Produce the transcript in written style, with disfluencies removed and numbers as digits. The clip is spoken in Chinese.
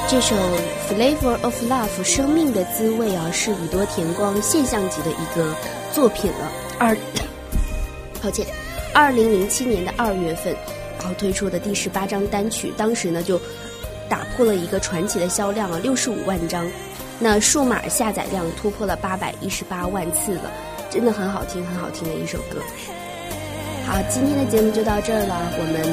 这首 Flavor of Love 生命的滋味啊，是宇多田光现象级的一个作品了。2007年的2月份，然后推出的第18张单曲，当时呢就打破了一个传奇的销量啊，65万张，那数码下载量突破了818万次了，真的很好听很好听的一首歌。好，今天的节目就到这儿了，我们